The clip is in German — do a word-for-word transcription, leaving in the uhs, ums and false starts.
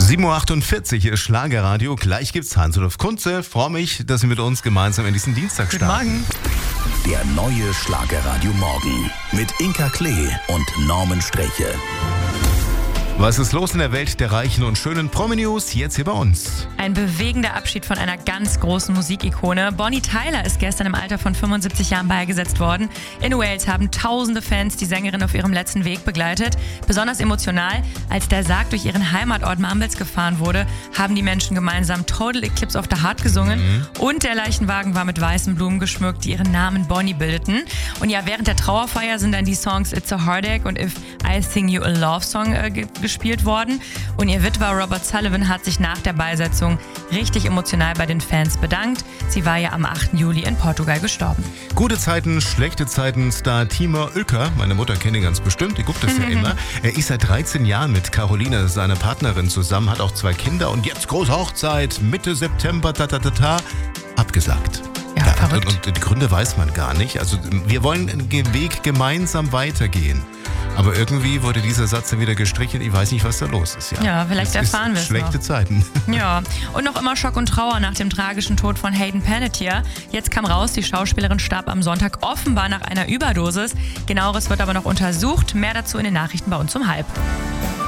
sieben Uhr achtundvierzig ist Schlagerradio. Gleich gibt's Hans-Rudolf Kunze. Freue mich, dass Sie mit uns gemeinsam in diesen Dienstag starten. Guten Morgen. Der neue Schlagerradio Morgen mit Inka Klee und Norman Streche. Was ist los in der Welt der reichen und schönen Promi-News? Jetzt hier bei uns. Ein bewegender Abschied von einer ganz großen Musikikone. Bonnie Tyler ist gestern im Alter von fünfundsiebzig Jahren beigesetzt worden. In Wales haben tausende Fans die Sängerin auf ihrem letzten Weg begleitet. Besonders emotional, als der Sarg durch ihren Heimatort Mumbles gefahren wurde, haben die Menschen gemeinsam Total Eclipse of the Heart gesungen. Mhm. Und der Leichenwagen war mit weißen Blumen geschmückt, die ihren Namen Bonnie bildeten. Und ja, während der Trauerfeier sind dann die Songs It's a Heartache und If I Sing You a Love Song äh, ge- gespielt worden. Und ihr Witwer Robert Sullivan hat sich nach der Beisetzung richtig emotional bei den Fans bedankt. Sie war ja am achten Juli in Portugal gestorben. Gute Zeiten, schlechte Zeiten. Star Timur Ülker, meine Mutter kennt ihn ganz bestimmt, die guckt das ja immer. Er ist seit dreizehn Jahren mit Caroline, seiner Partnerin, zusammen, hat auch zwei Kinder und jetzt große Hochzeit, Mitte September, ta ta ta ta, abgesagt. Ja, ja, verrückt. Und, und die Gründe weiß man gar nicht. Also wir wollen den Weg gemeinsam weitergehen. Aber irgendwie wurde dieser Satz dann wieder gestrichen. Ich weiß nicht, was da los ist. Ja, Ja, vielleicht Es ist erfahren wir es schlechte noch. Zeiten. Ja, und noch immer Schock und Trauer nach dem tragischen Tod von Hayden Panettiere. Jetzt kam raus, die Schauspielerin starb am Sonntag offenbar nach einer Überdosis. Genaueres wird aber noch untersucht. Mehr dazu in den Nachrichten bei uns um halb.